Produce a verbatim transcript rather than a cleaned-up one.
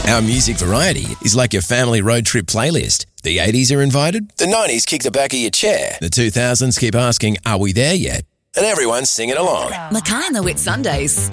Our music variety is like your family road trip playlist. The eighties are invited, the nineties kick the back of your chair, the two thousands keep asking, are we there yet? And everyone's singing along. Mackay and the Whit Sundays.